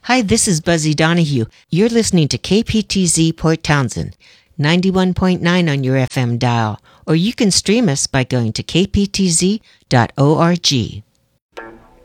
Hi, this is Buzzy Donahue. You're listening to KPTZ Port Townsend, 91.9 on your FM dial, or you can stream us by going to kptz.org.